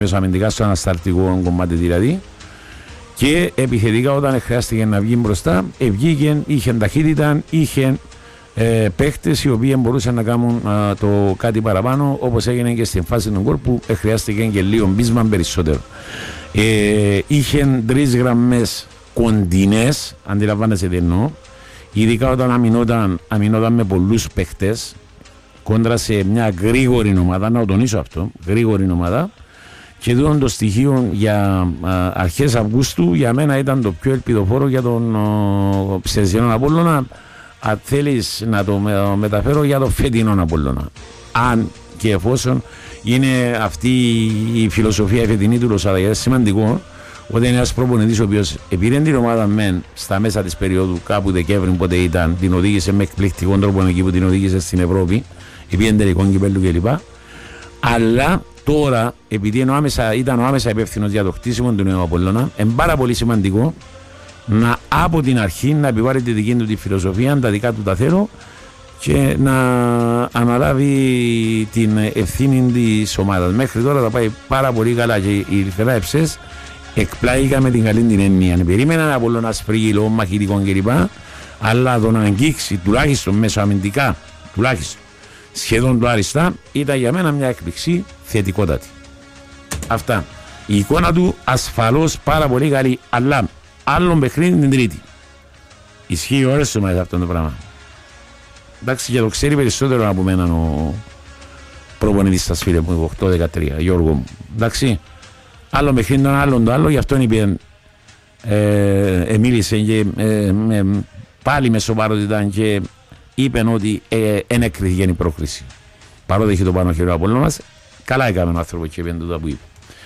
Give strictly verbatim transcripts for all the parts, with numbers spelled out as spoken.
μεσοαμυντικά στο ανασταλτικό κομμάτι δηλαδή. Και επιθετικά όταν χρειάστηκε να βγει μπροστά, βγήκε, είχε ταχύτητα, είχε ε, παίχτες οι οποίοι μπορούσαν να κάνουν α, το κάτι παραπάνω, όπως έγινε και στην φάση του γκολ που ε, χρειάστηκε και λίγο μπίσμα περισσότερο. Ε, είχε τρεις γραμμές κοντινές, αντιλαμβάνεσαι τι εννοώ, ειδικά όταν αμυνόταν, αμυνόταν με πολλούς παίχτες κόντρα σε μια γρήγορη ομάδα, να το τονίσω αυτό, γρήγορη ομάδα. Και τούτο το στοιχείο για α, αρχές Αυγούστου για μένα ήταν το πιο ελπιδοφόρο για τον ψεσιανό Απόλλωνα. Αν θέλεις να το με, μεταφέρω για το φετινό Απόλλωνα. Αν και εφόσον είναι αυτή η φιλοσοφία φετινή του Λοσάδα, γιατί είναι σημαντικό ότι είναι ένας προπονητής ο οποίος επήρε την ομάδα μεν στα μέσα της περίοδου, κάπου Δεκέμβρη πότε ήταν, την οδήγησε με εκπληκτικό τρόπο εκεί που την οδήγησε στην Ευρώπη, επί τελικό κυπέλλου κλπ. Αλλά τώρα, επειδή ο άμεσα, ήταν ο άμεσα υπεύθυνος για το χτίσιμο του νέου Απόλλωνα, είναι πάρα πολύ σημαντικό να από την αρχή να επιβάλλει τη δική του τη φιλοσοφία, τα δικά του τα θέλω και να αναλάβει την ευθύνη της ομάδας. Μέχρι τώρα θα πάει πάρα πολύ καλά και η Ερυθρά Εύσες εκπλάγηκα με την καλή την έννοια. Περίμεναν από να σφρίγει λόγω μαχητικών κλπ. Αλλά το να αγγίξει τουλάχιστον μέσω αμυντικά, τουλάχιστον σχεδόν το άριστα, ήταν για μένα μια έκπληξη θετικότατη. Αυτά. Η εικόνα του ασφαλώς πάρα πολύ καλή, αλλά άλλον παιχνίδι την Τρίτη. Ισχύει ώρες σου μέσα αυτό το πράγμα. Εντάξει, και το ξέρει περισσότερο από μένα ο προπονητής σας, φίλε μου, οκτώ δεκατρία, Γιώργο μου. Εντάξει, άλλον παιχνίδι ήταν άλλον το άλλο, γι' αυτό είπε, ε, ε, μίλησε και ε, ε, πάλι με σοβαρότητα και είπε ότι δεν έκρυθηκε η πρόκριση. Παρότι έχει το πάνω χειρό από όλο μας, καλά έκαμε ο άνθρωπο και είπε το που είπε.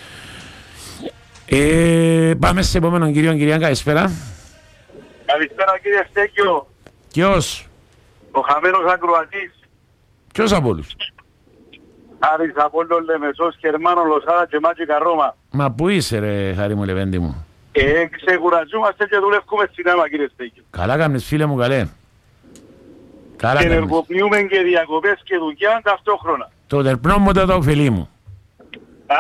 Ε, πάμε σε επόμενον κύριο, κυρία, καλησπέρα. Καλησπέρα κύριε Στέκιο. Ποιος? Ο χαμένος ακροατής. Ποιος από όλους? Χάρης Απόλλων Λεμεσός, Κερμάνο, Λοσάδα και Μάτζικα Ρώμα. Μα πού είσαι ρε Χάρη μου Λεβέντη μου? Ε, ξεκουραζόμαστε και δουλεύουμε συνέμα κύριε Στέκιο. Καλά κάνεις φίλε μου, καλέ. Καλά και κάνεις. ενεργοποιούμε και διακοπές και δουλειά ταυτόχρονα. Το τερπνό μου το ωφελεί μου. Α?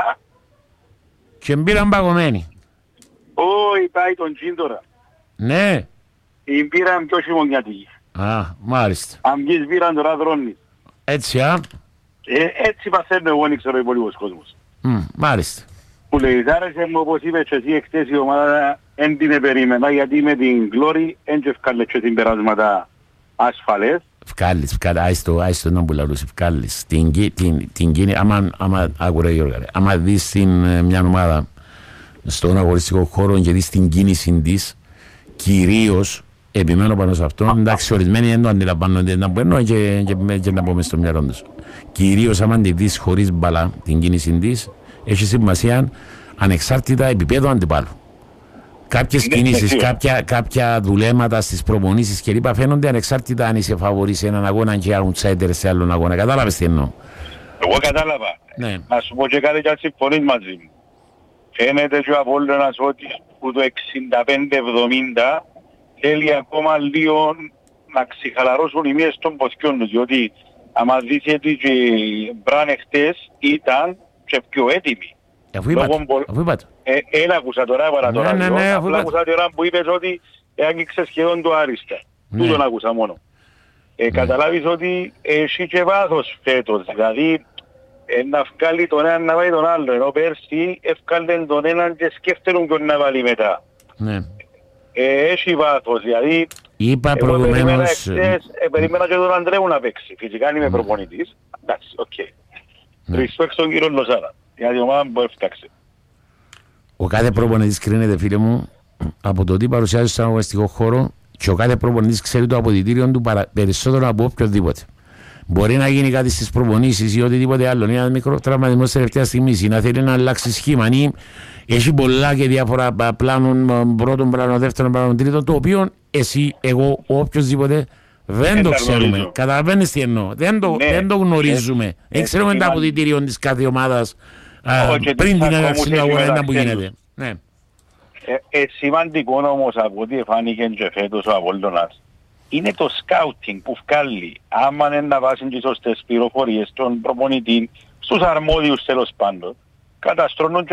Και μπήραν παγωμένοι. Όχι, πάει τον τζιν τώρα. Ναι. Η μπύρα πιο χειμωνιάτικη. Α, μάλιστα. Αν βγεις μπύραν τώρα δρώνεις. Έτσι, α. Ε, έτσι παθαίνω εγώ, δεν ξέρω ο υπόλοιπος κόσμος. Μ, μάλιστα. Που λέει, άρεσε μου όπως είπες και εσύ εχθές η ομάδα δεν την περίμενα, γιατί με την Glory δεν και ευκάλε και την περάσματα ασφαλές. Ευκάλεις, ευκάλεις, άιστο, άιστο να μπουλαλούς, ευκάλεις. Την, την, την κίνη, άμα, άμα, άκουρα Γιώργα, ρε, άμα δεις την, μια ομάδα στον αγωνιστικό χώρο και δεις την κίνηση της, κυρίως, επιμένω πάνω σε αυτό, εντάξει, ορισμένοι δεν το αντιλαμβάνονται, να μπαίνω και, και, και να πω μες στο μυαλό τους. Κυρίως, άμα τη δεις χωρίς μπαλά, την κίνηση της, έχει σημασία ανεξάρτητα επίπεδο αντιπάλου. Κάποιες κινήσεις, κάποια, κάποια δουλέματα στις προπονήσεις και λοιπά φαίνονται ανεξάρτητα αν είσαι φαβορή σε έναν αγώνα και outsider σε άλλον αγώνα. Κατάλαβες τι εννοώ? Εγώ κατάλαβα. Ναι. Να σου πω και κάτι και αν συμφωνείς μαζί μου. Φαίνεται και ο Απόλλωνας ότι που το εξήντα πέντε εβδομήντα θέλει ακόμα λίγο να ξεχαλαρώσουν οι μύες των ποθιών τους. Διότι άμα δεις ότι και οι Μπράνε χτες ήταν και πιο έτοιμοι. Αφού είπατε, αφού είπατε. Ε, έλα ακούσα τώρα, παρά τώρα. Ναι, ναι, ναι, απλά άκουσα την ώρα που είπες ότι άγγιξε σχεδόν το άριστα. Ναι. Τούτον άκουσα μόνο. Ε, ναι. Καταλάβεις ότι έχει και βάθος φέτος. Δηλαδή, ε, να βγάλει τον έναν να βάλει τον άλλο. Ενώ πέρσι ευκάλεν τον έναν και σκέφτενουν ποιον να βάλει μετά. Ναι. Ε, έχει βάθος. Δηλαδή, είπα εγώ περίμενα, προηγουμένως... εχθές, ε, περίμενα και τον Αντρέου να παίξει. Φυσικά είμαι προπονητής. Εντάξει, οκ. Respect στον κύριο Λοσάρα. Γιατί η ομάδα μου έφταξε. Ο κάθε προπονητής κρίνεται, φίλε μου, από το τι παρουσιάζει στον αγωνιστικό χώρο και ο κάθε προπονητής ξέρει το αποδυτήριο του παρα... περισσότερο από οποιοδήποτε. Μπορεί να γίνει κάτι στις προπονήσεις ή οτιδήποτε άλλο. Είναι ένα μικρό τραυματισμό στη τελευταία στιγμή, ή να θέλει να αλλάξει σχήμα. Ή έχει πολλά και διάφορα πλάνων, πρώτον πλάνο, δεύτερον πλάνο, τρίτον, το οποίο εσύ, εγώ, οποιοδήποτε δεν το ξέρουμε. Καταλαβαίνεις τι εννοώ. Δεν το, ναι. δεν το γνωρίζουμε. Δεν ξέρουμε τα αποδυτήριο της κάθε ομάδας πριν την έναρξη του αγώνα που γίνεται. Ναι. Ε, ε, σημαντικό όμως από ό,τι εφάνηκε και φέτος ο Απόλλωνας είναι το σκάουτινγκ που βγάλει. Άμα είναι να βάσουν και σωστές πληροφορίες των προπονητών στους αρμόδιους τέλος πάντων, καταστρώνουν